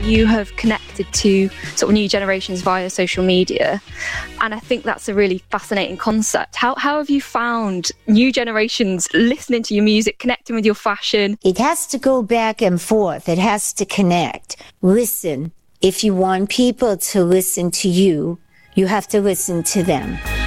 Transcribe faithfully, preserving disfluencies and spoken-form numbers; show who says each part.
Speaker 1: You have connected to sort of new generations via social media, and I think that's a really fascinating concept. How how have you found new generations listening to your music, connecting with your fashion?
Speaker 2: It has to go back and forth. It has to connect. Listen. If you want people to listen to you, you have to listen to them.